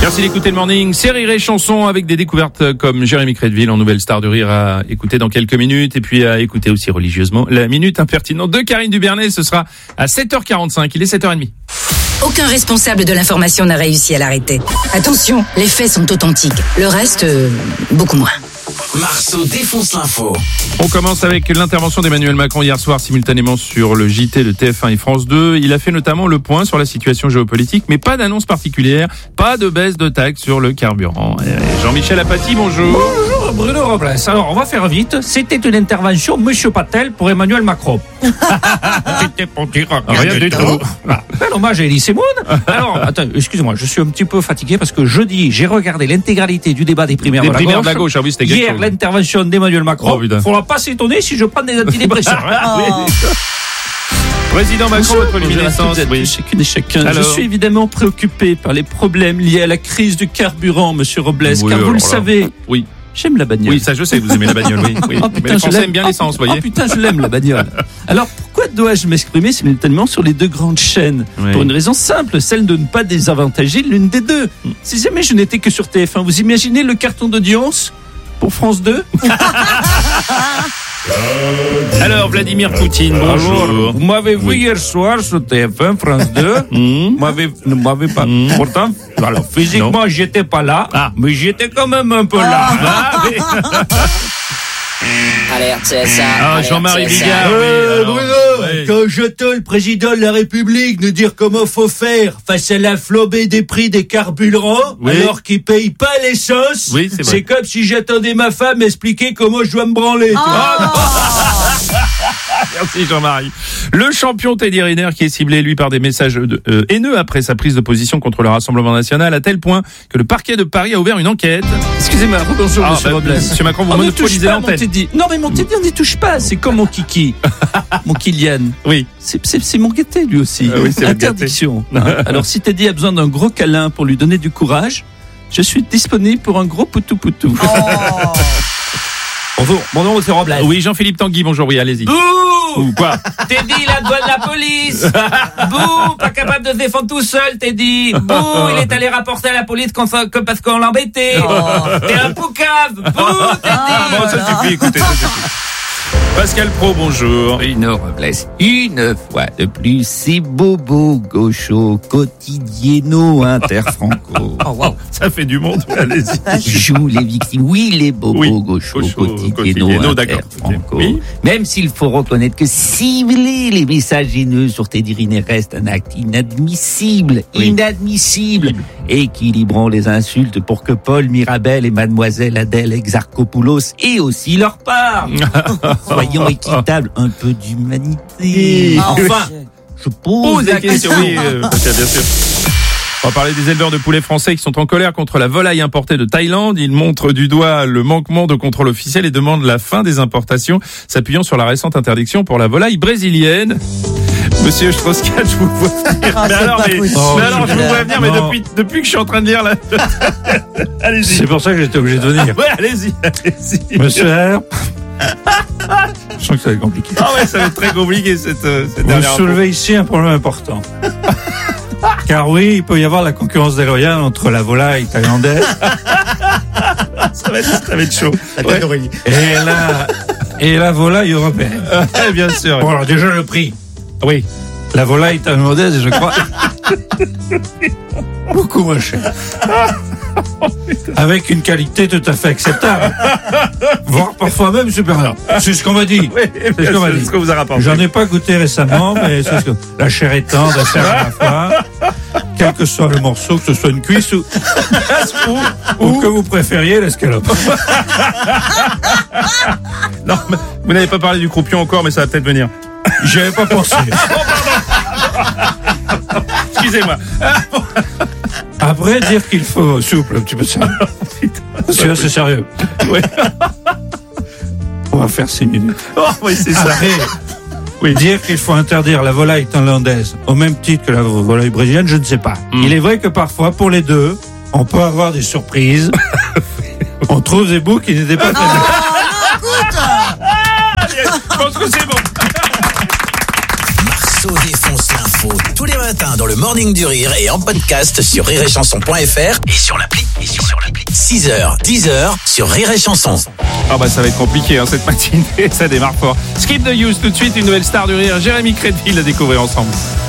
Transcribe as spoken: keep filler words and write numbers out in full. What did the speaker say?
Merci d'écouter le Morning. C'est Rire et Chanson avec des découvertes comme Jérémy Crédville en nouvelle star de rire à écouter dans quelques minutes et puis à écouter aussi religieusement la minute impertinente de Karine Dubernet. Ce sera à sept heures quarante-cinq. Il est sept heures trente. Aucun responsable de l'information n'a réussi à l'arrêter. Attention, les faits sont authentiques. Le reste, euh, beaucoup moins. Marceau défonce l'info. On commence avec l'intervention d'Emmanuel Macron hier soir simultanément sur le J T de T F un et France deux. Il a fait notamment le point sur la situation géopolitique, mais pas d'annonce particulière, pas de baisse de taxes sur le carburant. Et Jean-Michel Apathy, bonjour. Bonjour Bruno Robles. Alors on va faire vite. C'était une intervention Monsieur Patel pour Emmanuel Macron. C'était pour dire rien du tout. Bel hommage à Elie Semoun. Alors attends, excusez-moi, je suis un petit peu fatigué parce que jeudi j'ai regardé l'intégralité du débat des primaires, des de, la primaires gauche. de la gauche. Ah oui, c'était Hier, chose. L'intervention d'Emmanuel Macron. Il oh, ne faudra pas s'étonner si je prends des antidépresseurs. Hein. Oh. Président Macron, votre luminescence. Oui. Chacune et chacun. Alors, je suis évidemment préoccupé par les problèmes liés à la crise du carburant, Monsieur Robles, oui, car vous le là. savez. Oui. J'aime la bagnole. Oui, ça je sais, vous aimez la bagnole, oui. oui. Oh, putain, mais les Français aiment bien l'essence, vous voyez. Oh putain, je l'aime la bagnole. Alors pourquoi dois-je m'exprimer simultanément sur les deux grandes chaînes? Oui. Pour une raison simple, celle de ne pas désavantager l'une des deux. Mm. Si jamais je n'étais que sur T F un, vous imaginez le carton d'audience pour France deux? Alors, Vladimir Poutine, bonjour. Alors, vous m'avez vu oui. hier soir sur T F un, France deux. Mmh. Vous m'avez, ne m'avez pas. Mmh. Pourtant, alors, physiquement, non. j'étais pas là, ah. mais j'étais quand même un peu là. Ah. Alerte, c'est ça. Ah, Jean-Marie Bigard. Euh, oui, Bruno, oui. Quand j'entends le président de la République nous dire comment faut faire face à la flambée des prix des carburants, oui. alors qu'il paye pas l'essence, oui, c'est, c'est comme si j'attendais ma femme expliquer comment je dois me branler. Oh. Merci Jean-Marie. Le champion Teddy Riner qui est ciblé lui par des messages de, euh, haineux après sa prise de position contre le Rassemblement National à tel point que le parquet de Paris a ouvert une enquête. Excusez-moi, rebonjour ah, Monsieur bah, Robles. Monsieur Macron, vous on monopolisez l'antenne. Non mais mon Teddy, on n'y touche pas. C'est comme mon Kiki, mon Kylian. Oui. C'est, c'est, c'est mon Guettet lui aussi. Ah, oui, c'est interdiction. Alors si Teddy a besoin d'un gros câlin pour lui donner du courage, je suis disponible pour un gros poutou poutou. Oh. Bonjour, mon nom c'est Robles. Oui, Jean-Philippe Tanguy, bonjour, oui, allez-y. Bouh Ou quoi? Teddy, la douane de la police. Bouh, pas capable de se défendre tout seul, Teddy. Bouh, il est allé rapporter à la police parce qu'on l'embêtait. Oh. T'es un poucave. Bouh, Teddy. Ah, bon, ça suffit, écoutez, ça suffit. Pascal Pro, bonjour. Bruno Robles, une fois de plus, c'est Bobo Gaucho, quotidienno interfranco. Oh, wow. Ça fait du monde, allez-y. Joue les victimes, oui, les Bobo oui. Gaucho, quotidienno interfranco. Oui. Même s'il faut reconnaître que cibler les messages haineux sur Teddy Riner reste un acte inadmissible, oui. inadmissible, oui. équilibrant les insultes pour que Paul Mirabel et Mademoiselle Adèle Exarchopoulos aient aussi leur part. Soyons équitables, un peu d'humanité. Enfin, je pose la question. Oui, euh, bien sûr. On va parler des éleveurs de poulets français qui sont en colère contre la volaille importée de Thaïlande. Ils montrent du doigt le manquement de contrôle officiel et demandent la fin des importations, s'appuyant sur la récente interdiction pour la volaille brésilienne. Monsieur Strauss-Kahn, je vous vois venir. Ah, mais alors, mais, oh, mais alors je vous vois venir, mais depuis, depuis que je suis en train de lire là. Allez-y. C'est pour ça que j'étais obligé de venir. Ouais, allez-y, allez-y. Monsieur R. Je sens que ça va être compliqué. Ah ouais, ça va être très compliqué cette, euh, cette Vous dernière soulevez ici un problème important. Car oui, il peut y avoir la concurrence déloyale entre la volaille thaïlandaise. ça, va être, ça va être chaud. Ouais. Et la, et la volaille européenne. Ouais, bien sûr. Bon, alors déjà le prix. Oui. La volaille thaïlandaise, je crois. Beaucoup moins cher. Avec une qualité tout à fait acceptable. Voire parfois même supérieure. C'est ce qu'on m'a dit. Oui, c'est ce qu'on m'a dit. C'est ce qu'on vous a rapporté. J'en ai pas goûté récemment, mais c'est ce que... La chair est tendre, la chair à la fois. Quel que soit le morceau, que ce soit une cuisse ou, ou, ou que vous préfériez l'escalope. Non, mais vous n'avez pas parlé du croupion encore, mais ça va peut-être venir. J'y avais pas pensé. Excusez-moi. Après, dire qu'il faut souple un petit peu de ça. Parce que là, c'est sérieux. Oui. On va faire six minutes. Oh, oui, c'est ça. Après, oui. Dire qu'il faut interdire la volaille thaïlandaise au même titre que la volaille brésilienne, je ne sais pas. Mm. Il est vrai que parfois, pour les deux, on peut avoir des surprises. On trouve des bouts qui n'étaient pas prévus. Oh, non, écoute. Je pense que c'est bon. Marceau défonce l'info tous les matins. matin dans le Morning du Rire et en podcast sur rire et chanson point f r et sur l'appli. Et sur, sur l'appli. six heures, dix heures sur Rire et Chanson. Ah bah ça va être compliqué hein, cette matinée, ça démarre fort. Skip the Use tout de suite, une nouvelle star du rire, Jérémy Crédville à découvrir ensemble.